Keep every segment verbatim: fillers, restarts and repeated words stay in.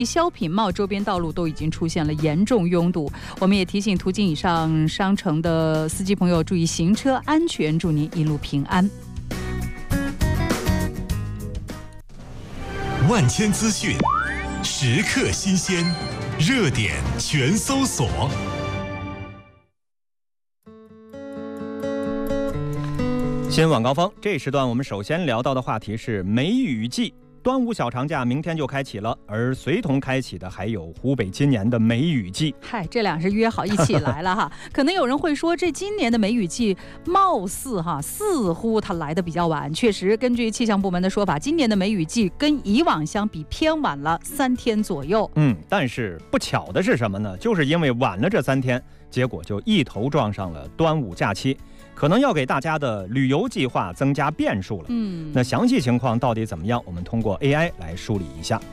萧品茂周边道路都已经出现了严重拥堵，我们也提醒途经以上商城的司机朋友注意行车安全，祝您一路平安。 万千资讯，时刻新鲜，热点全搜索。 新晚高峰，这时段我们首先聊到的话题是梅雨季。端午小长假明天就开启了，而随同开启的还有湖北今年的梅雨季。 嗨，这俩是约好一起来了哈。可能有人会说，这今年的梅雨季貌似哈，似乎它来的比较晚。确实，根据气象部门的说法，今年的梅雨季跟以往相比偏晚了三天左右。 嗯，但是不巧的是什么呢？就是因为晚了这三天，结果就一头撞上了端午假期。可能要给大家的旅游计划增加变数了。嗯，那详细情况到底怎么样？我们通过 A I 来梳理一下。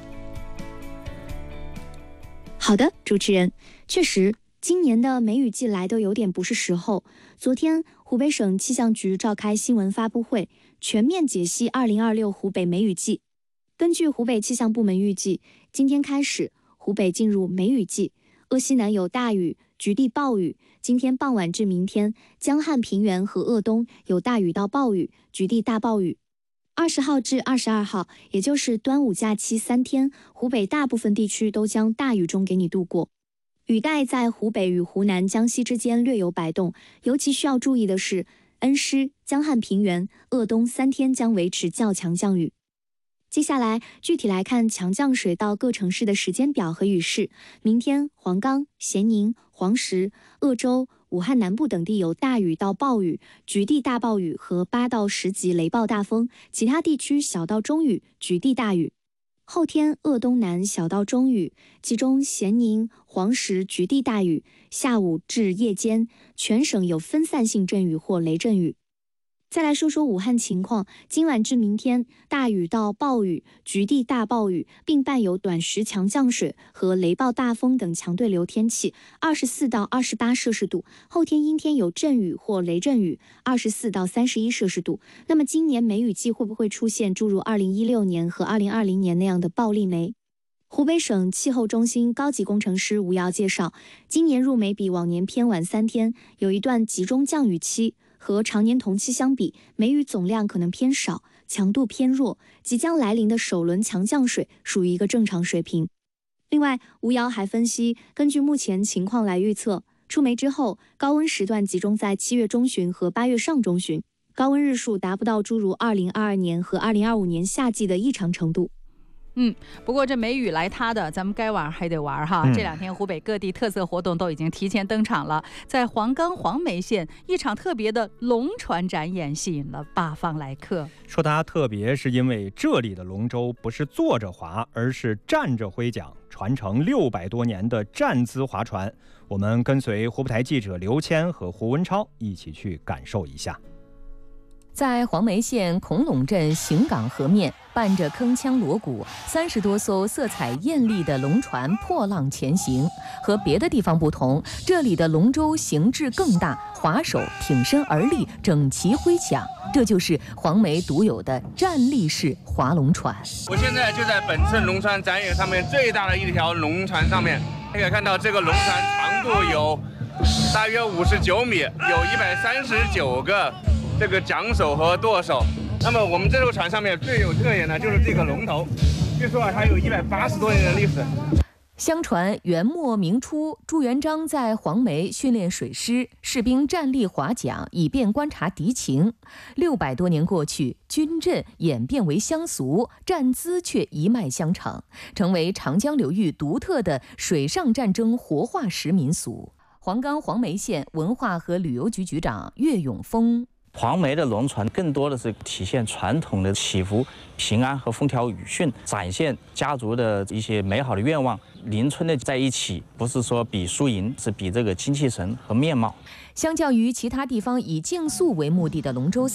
好的，主持人，确实，今年的梅雨季来得有点不是时候。昨天，湖北省气象局召开新闻发布会，全面解析二零二六湖北梅雨季。根据湖北气象部门预计，今天开始，湖北进入梅雨季，鄂西南有大雨，局地暴雨。今天傍晚至明天，江汉平原和鄂东有大雨到暴雨，局地大暴雨。二十号至二十二号，也就是端午假期三天，湖北大部分地区都将大雨中给你度过。雨带在湖北与湖南、江西之间略有摆动，尤其需要注意的是，恩施、江汉平原、鄂东三天将维持较强降雨。接下来具体来看强降水到各城市的时间表和雨势。明天黄冈、咸宁、黄石、鄂州、武汉南部等地有大雨到暴雨，局地大暴雨和八到十级雷暴大风，其他地区小到中雨，局地大雨。后天鄂东南小到中雨，其中咸宁、黄石局地大雨，下午至夜间全省有分散性阵雨或雷阵雨。再来说说武汉情况，今晚至明天大雨到暴雨，局地大暴雨，并伴有短时强降水和雷暴大风等强对流天气，二十四到二十八摄氏度。后天阴天有阵雨或雷阵雨，二十四到三十一摄氏度。那么今年梅雨季会不会出现诸如二零一六年和二零二零年那样的暴力梅？湖北省气候中心高级工程师吴瑶介绍，今年入梅比往年偏晚三天，有一段集中降雨期。和常年同期相比，梅雨总量可能偏少，强度偏弱，即将来临的首轮强降水属于一个正常水平。另外，吴瑶还分析，根据目前情况来预测，出梅之后，高温时段集中在七月中旬和八月上中旬，高温日数达不到诸如二零二二年和二零二五年夏季的异常程度。 嗯，不过这梅雨来它的，咱们该玩还得玩哈。嗯、这两天湖北各地特色活动都已经提前登场了。在黄冈黄梅县，一场特别的龙船展演吸引了八方来客。 说它特别，是因为这里的龙舟不是坐着划，而是站着挥桨，传承六百多年的站姿划船。我们跟随湖北台记者刘谦和胡文超一起去感受一下。 在黄梅县孔陇镇行港河面，伴着铿锵锣鼓，三十多艘色彩艳丽的龙船破浪前行。和别的地方不同，这里的龙舟形制更大，划手挺身而立，整齐挥桨，这就是黄梅独有的站立式划龙船。 我现在就在本次龙船展演上面最大的一条龙船上面，可以看到这个龙船长度有大约五十九米，有一百三十九个这个桨手和舵手。那么我们这艘船上面最有特点的就是这个龙头，据说啊，它有一百八十多年的历史。 相传元末明初，朱元璋在黄梅训练水师，士兵站立划桨，以便观察敌情。六百多年过去，军阵演变为乡俗，站姿却一脉相承，成为长江流域独特的水上战争活化石民俗。黄冈黄梅县文化和旅游局局长岳永峰。 黄梅的龙船更多的是体现传统的祈福、平安和风调雨顺，展现家族的一些美好的愿望。邻村的在一起，不是说比输赢，是比这个精气神和面貌。 相较于其他地方以竞速为目的的龙舟赛，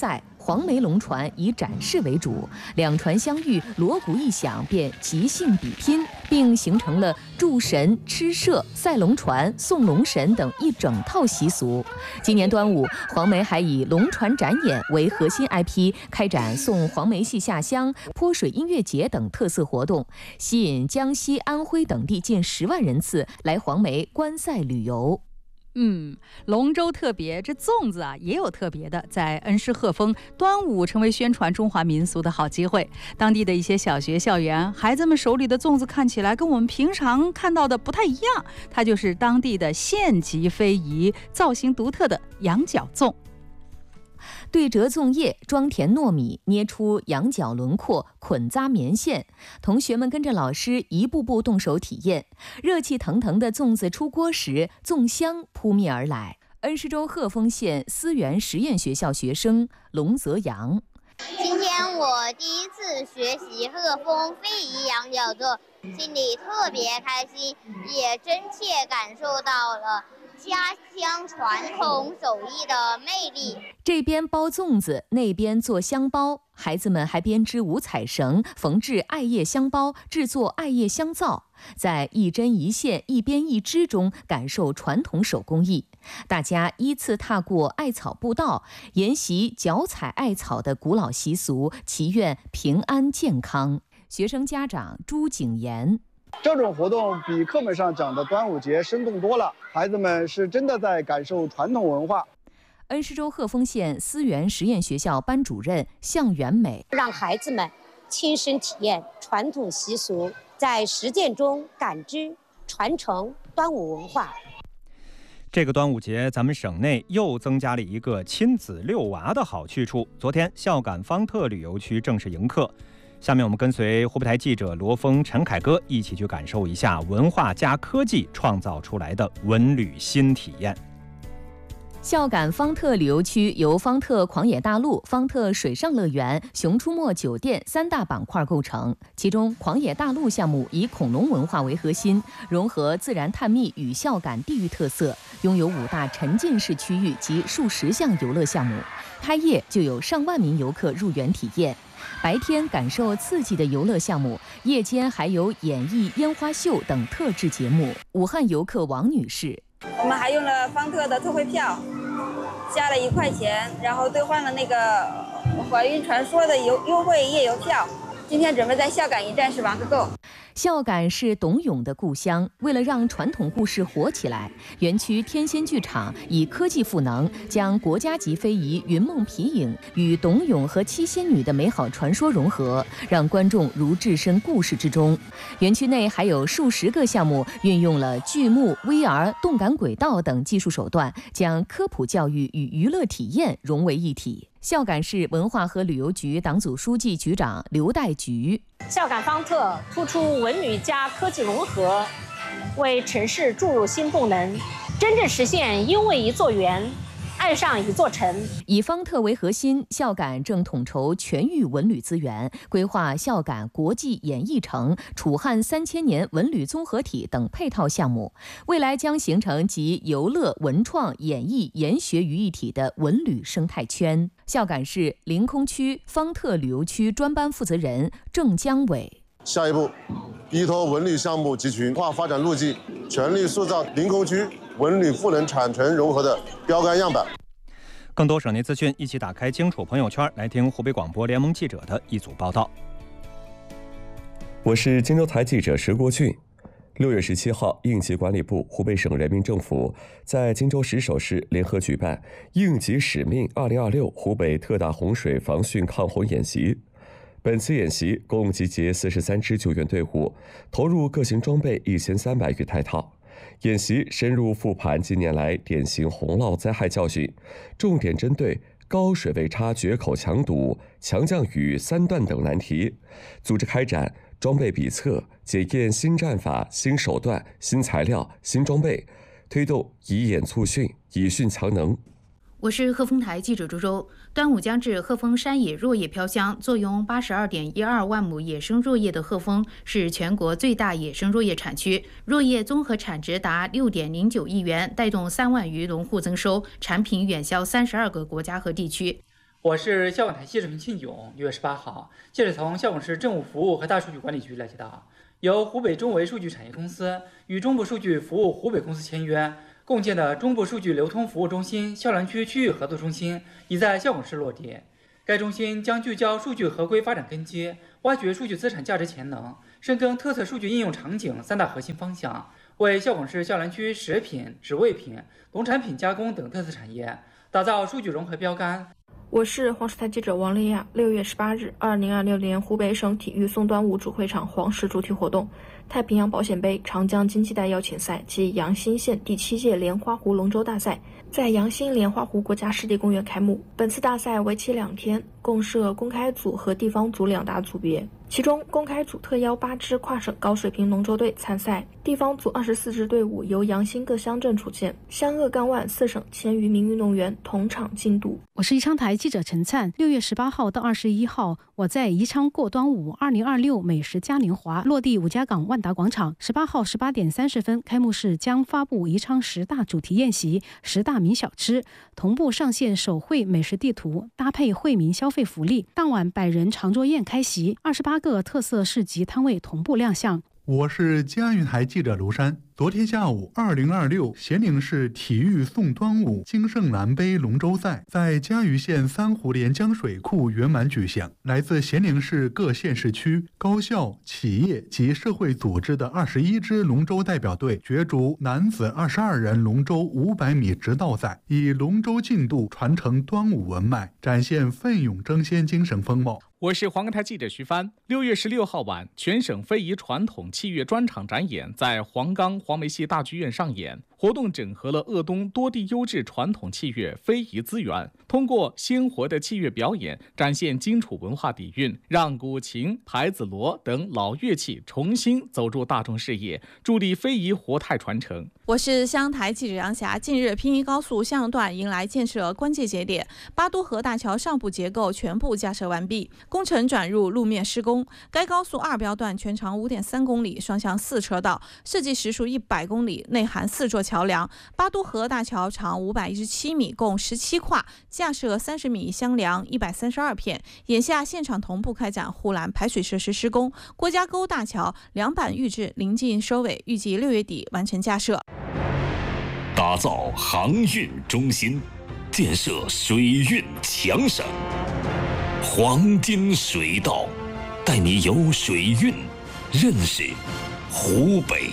黄梅龙船以展示为主，两船相遇，锣鼓一响便即兴比拼，并形成了祝神、吃社、赛龙船、送龙神等一整套习俗。今年端午，黄梅还以龙船展演为核心 I P， 开展送黄梅戏下乡、泼水音乐节等特色活动，吸引江西、安徽等地近十万人次来黄梅观赛旅游。 嗯，龙舟特别，这粽子啊也有特别的。在恩施鹤峰，端午成为宣传中华民俗的好机会。当地的一些小学校园，孩子们手里的粽子看起来跟我们平常看到的不太一样，它就是当地的县级非遗，造型独特的羊角粽。 对折粽叶，装填糯米，捏出羊角轮廓，捆扎棉线。同学们跟着老师一步步动手体验。热气腾腾的粽子出锅时，粽香扑面而来。恩施州鹤峰县思源实验学校学生龙泽阳： 今天我第一次学习鹤峰非遗羊角粽，心里特别开心，也真切感受到了家乡传统手艺的魅力。 这边包粽子，那边做香包，孩子们还编织五彩绳，缝制艾叶香包，制作艾叶香皂，在一针一线、一编一织中感受传统手工艺。大家依次踏过艾草步道，沿袭脚踩艾草的古老习俗，祈愿平安健康。学生家长朱景言： 这种活动比课本上讲的端午节生动多了，孩子们是真的在感受传统文化。 恩施州鹤峰县思源实验学校班主任向元美： 让孩子们亲身体验传统习俗，在实践中感知传承端午文化。 这个端午节，咱们省内又增加了一个亲子遛娃的好去处。昨天，孝感方特旅游区正式迎客。下面我们跟随湖北台记者罗峰、陈凯歌一起去感受一下文化加科技创造出来的文旅新体验。 孝感方特旅游区由方特狂野大陆、方特水上乐园、熊出没酒店三大板块构成。其中，狂野大陆项目以恐龙文化为核心，融合自然探秘与孝感地域特色，拥有五大沉浸式区域及数十项游乐项目。开业就有上万名游客入园体验。白天感受刺激的游乐项目，夜间还有演艺、烟花秀等特制节目。武汉游客王女士： 我们还用了方特的特惠票，加了一块钱，然后兑换了那个怀孕传说的优优惠夜游票。今天准备在孝感一站式玩个够。 孝感是董永的故乡，为了让传统故事活起来，园区天仙剧场以科技赋能，将国家级非遗云梦皮影与董永和七仙女的美好传说融合，让观众如置身故事之中。园区内还有数十个项目，运用了剧目、V R、动感轨道等技术手段，将科普教育与娱乐体验融为一体。孝感市文化和旅游局党组书记、局长刘代菊： 孝感方特突出文旅加科技融合，为城市注入新动能，真正实现因为一座园，爱上一座城。 以方特为核心，孝感正统筹全域文旅资源，规划孝感国际演艺城、楚汉三千年文旅综合体等配套项目，未来将形成集游乐、文创、演艺、研学于一体的文旅生态圈。孝感市临空区方特旅游区专班负责人郑江伟： 下一步，依托文旅项目及群化发展路径，全力塑造临空区文旅赋能产权融合的标杆样板。 更多省内资讯，一起打开荆楚朋友圈，来听湖北广播联盟记者的一组报道。 我是荆州台记者石国俊。六月十七号，应急管理部、湖北省人民政府在荆州石首市联合举办“应急使命二零二六”湖北特大洪水防汛抗洪演习。本次演习共集结四十三支救援队伍，投入各型装备一千三百余台套。演习深入复盘近年来典型洪涝灾害教训，重点针对高水位差决口强堵、强降雨三段等难题，组织开展装备比测，检验新战法、新手段、新材料、新装备，推动以演促训，以训强能。 我是鹤峰台记者周周。端午将至，鹤峰山野若叶飘香，坐拥八十二点一二万亩野生若叶的鹤峰是全国最大野生若叶产区，若叶综合产值达六点零九亿元，带动三万余农户增收，产品远销三十二个国家和地区。 我是孝感台记者陈庆勇。六月十八号，记者从孝感市政务服务和大数据管理局了解到，由湖北中维数据产业公司与中部数据服务湖北公司签约，共建的中部数据流通服务中心孝南区区域合作中心已在孝感市落地。该中心将聚焦数据合规发展根基，挖掘数据资产价值潜能，深耕特色数据应用场景三大核心方向，为孝感市孝南区食品、植味品、农产品加工等特色产业打造数据融合标杆。 我是黄石台记者王丽亚。六月十八日，二零二六年湖北省体育送端午主会场黄石主题活动太平洋保险杯长江经济带邀请赛及阳新县第七届莲花湖龙舟大赛在阳新莲花湖国家湿地公园开幕。本次大赛为期两天，共设公开组和地方组两大组别。其中，公开组特邀八支跨省高水平龙舟队参赛，地方组二十四支队伍由阳新各乡镇出现，湘鄂赣皖四省千余名运动员同场竞渡。 我是宜昌台记者陈灿。六月十八号到二十一号，我在宜昌过端午二零二六美食嘉年华落地五家港万达广场。十八号十八点三十分，开幕式将发布宜昌十大主题宴席、十大名小吃，同步上线手绘美食地图，搭配惠民消费福利。当晚百人长桌宴开席，二十八个特色市集摊位同步亮相。 我是嘉运台记者卢山。昨天下午，二零二六咸宁市体育送端午金圣兰杯龙舟赛在嘉鱼县三湖连江水库圆满举行。来自咸宁市各县市区、高校、企业及社会组织的二十一支龙舟代表队角逐男子二十二人龙舟五百米直道赛，以龙舟竞渡传承端午文脉，展现奋勇争先精神风貌。 我是黄冈台记者徐帆。六月十六号晚，全省非遗传统器乐专场展演在黄冈黄梅戏大剧院上演。活动整合了鄂东多地优质传统器乐非遗资源，通过鲜活的器乐表演，展现荆楚文化底蕴，让古琴、台子锣等老乐器重新走入大众视野，助力非遗活态传承。 我是湘台记者杨霞。近日，平宜高速向段迎来建设关键节点，巴都河大桥上部结构全部架设完毕，工程转入路面施工。该高速二标段全长五点三公里，双向四车道，设计时数一百公里，内含四座桥梁。巴都河大桥长五百一十七米，共十七跨，架设三十米箱梁一百三十二片。眼下现场同步开展护栏排水设施施工。郭家沟大桥梁板预制临近收尾，预计六月底完成架设。 打造航运中心，建设水运强省。黄金水道，带你游水运，认识湖北。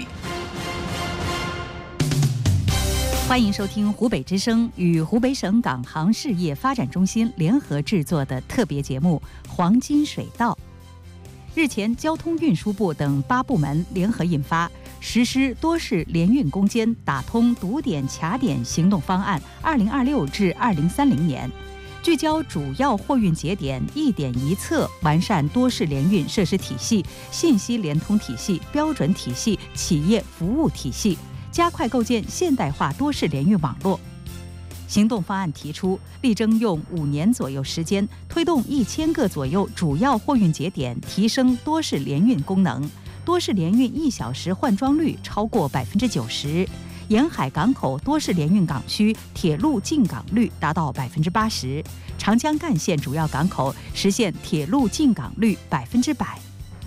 欢迎收听湖北之声与湖北省港航事业发展中心联合制作的特别节目《黄金水道》。日前，交通运输部等八部门联合印发实施多市联运攻坚打通堵点卡点行动方案二零二六至二零三零年，聚焦主要货运节点一点一策，完善多市联运设施体系、信息联通体系、标准体系、企业服务体系，加快构建现代化多市联运网络。行动方案提出，力争用五年左右时间，推动一千个左右主要货运节点提升多市联运功能，多市联运一小时换装率超过百分之九十，沿海港口多市联运港区铁路进港率达到百分之八十，长江干线主要港口实现铁路进港率百分之百。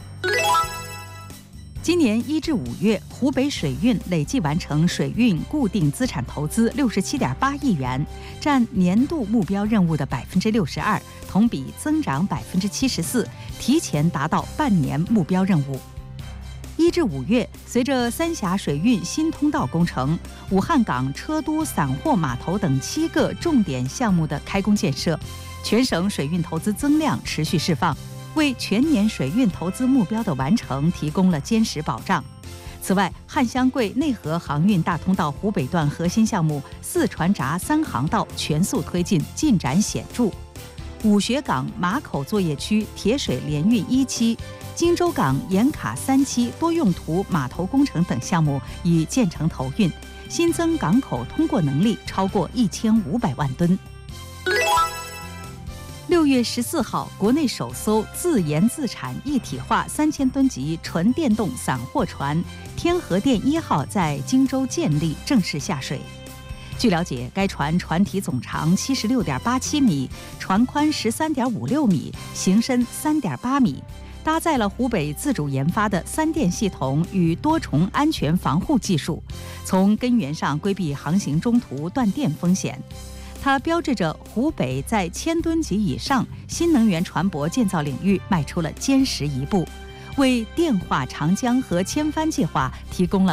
今年一至五月，湖北水运累计完成水运固定资产投资六十七点八亿元，占年度目标任务的百分之六十二，同比增长百分之七十四，提前达到半年目标任务。一至五月，随着三峡水运新通道工程、武汉港车都散货码头等七个重点项目的开工建设，全省水运投资增量持续释放，为全年水运投资目标的完成提供了坚实保障。此外，汉湘桂内河航运大通道湖北段核心项目四船闸三航道全速推进，进展显著。武穴港马口作业区铁水联运一期、荆州港盐卡三期多用途码头工程等项目已建成投运，新增港口通过能力超过一千五百万吨。六月十四号，国内首艘自研自产一体化三千吨级纯电动散货船“天河电一号”在荆州建立，正式下水。 据了解，该船船体总长七十六点八七米，船宽十三点五六米，行深三点八米，搭载了湖北自主研发的三电系统与多重安全防护技术，从根源上规避航行中途断电风险。它标志着湖北在千吨级以上新能源船舶建造领域迈出了坚实一步，为电化长江和千帆计划提供了